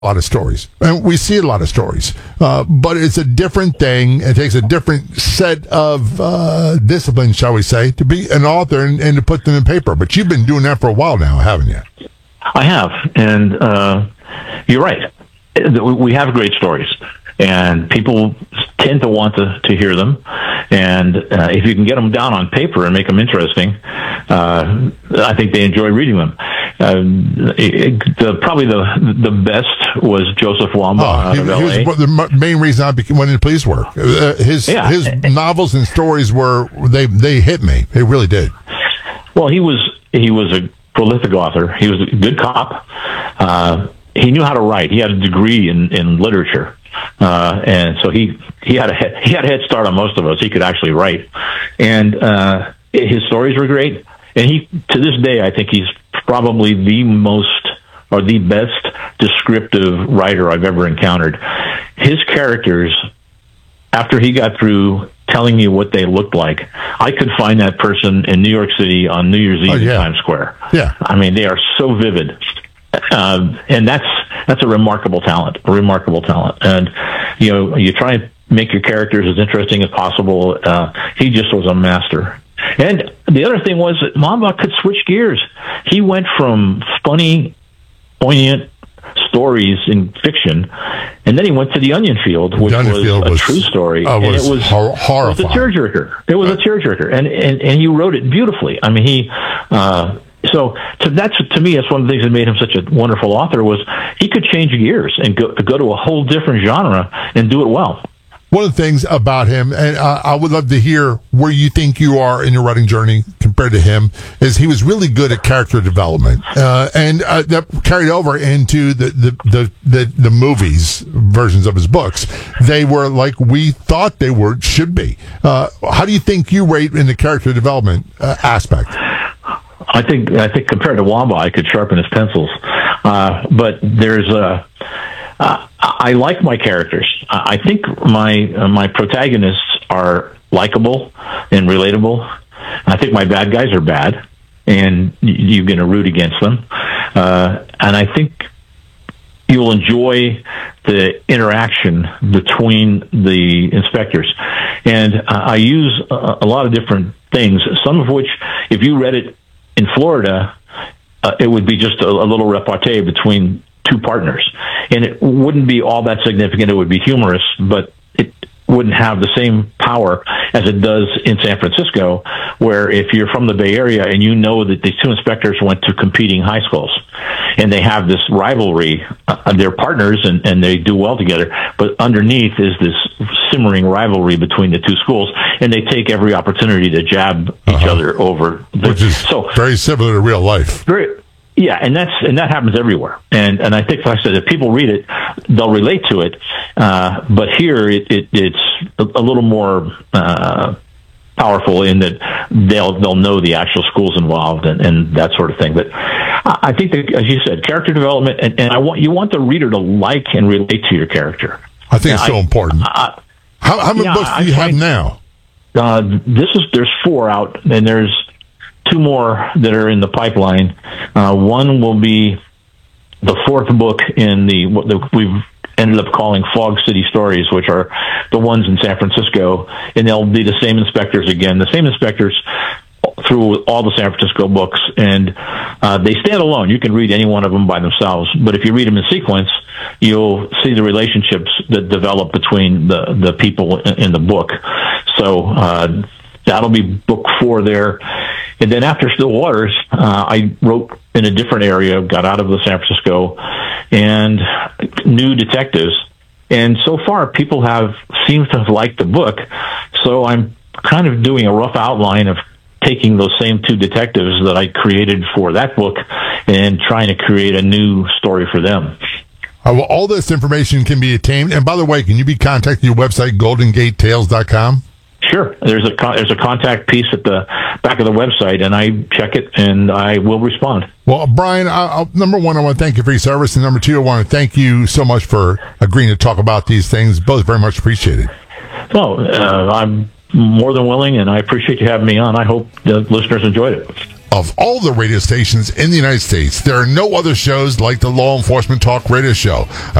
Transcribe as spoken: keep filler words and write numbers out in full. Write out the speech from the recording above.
a lot of stories, and we see a lot of stories, uh, but it's a different thing. It takes a different set of uh, discipline, shall we say, to be an author and, and to put them in paper. But you've been doing that for a while now, haven't you? I have, and uh, you're right. We have great stories, and people tend to want to, to hear them. And uh, if you can get them down on paper and make them interesting, uh, I think they enjoy reading them. Uh, it, the, probably the the best was Joseph Wambaugh oh, out he, of L A. He was the main reason I became, went into police work. Uh, his yeah. his novels and stories were they they hit me. They really did. Well, he was he was a prolific author. He was a good cop. Uh, he knew how to write. He had a degree in, in literature, uh, and so he he had a he had a head start on most of us. He could actually write, and uh, his stories were great. And he, to this day, I think he's probably the most or the best descriptive writer I've ever encountered. His characters, after he got through telling you what they looked like, I could find that person in New York City on New Year's Eve oh, yeah. in Times Square. Yeah, I mean, they are so vivid, uh, and that's that's a remarkable talent, a remarkable talent. And you know, you try and make your characters as interesting as possible. Uh, he just was a master. And the other thing was that Wambaugh could switch gears. He went from funny, poignant stories in fiction, and then he went to The Onion Field, which Onion was Field a was, true story. Uh, and was it was hor- horrifying. It was a tearjerker. It was a tearjerker, and, and and he wrote it beautifully. I mean, he. Uh, so to, that's to me, that's one of the things that made him such a wonderful author. Was he could change gears and go, go to a whole different genre and do it well. One of the things about him, and uh, I would love to hear where you think you are in your writing journey compared to him, is he was really good at character development, uh, and uh, that carried over into the, the, the, the, the movies versions of his books. They were like we thought they were should be. Uh, how do you think you rate in the character development uh, aspect? I think I think compared to Wambaugh, I could sharpen his pencils, uh, but there's a. Uh, I like my characters. I think my uh, my protagonists are likable and relatable. I think my bad guys are bad, and you're going to root against them. Uh, and I think you'll enjoy the interaction between the inspectors. And uh, I use a, a lot of different things, some of which, if you read it in Florida, uh, it would be just a, a little repartee between two partners, and it wouldn't be all that significant. It would be humorous, but it wouldn't have the same power as it does in San Francisco, where if you're from the Bay Area and you know that these two inspectors went to competing high schools and they have this rivalry, uh, they're partners and, and they do well together, but underneath is this simmering rivalry between the two schools, and they take every opportunity to jab each uh-huh. other over. The, Which is so very similar to real life. Very, Yeah, and that's and that happens everywhere, and and I think, like I said, if people read it, they'll relate to it. Uh, but here, it, it it's a, a little more uh, powerful in that they'll they'll know the actual schools involved and, and that sort of thing. But I think that, as you said, character development, and, and I want you want the reader to like and relate to your character. I think it's so I, important. I, how how many yeah, books do you I, have now? Uh, this is there's four out, and there's two more that are in the pipeline. Uh, one will be the fourth book in the what the, we've ended up calling Fog City Stories, which are the ones in San Francisco, and they'll be the same inspectors again, the same inspectors through all the San Francisco books, and uh, they stand alone. You can read any one of them by themselves, but if you read them in sequence, you'll see the relationships that develop between the, the people in, in the book. So uh, that'll be book four there. And then after Still Waters, uh, I wrote in a different area, got out of the San Francisco, and New Detectives. And so far, people have seems to have liked the book. So I'm kind of doing a rough outline of taking those same two detectives that I created for that book and trying to create a new story for them. Uh, well, all this information can be attained. And by the way, can you be contacting your website, golden gate tales dot com? Sure. There's a con- there's a contact piece at the back of the website, and I check it, and I will respond. Well, Brian, I, I, number one, I want to thank you for your service, and number two, I want to thank you so much for agreeing to talk about these things. Both very much appreciated. Well, uh, I'm more than willing, and I appreciate you having me on. I hope the listeners enjoyed it. of all the radio stations in the United States. There are no other shows like the Law Enforcement Talk Radio Show.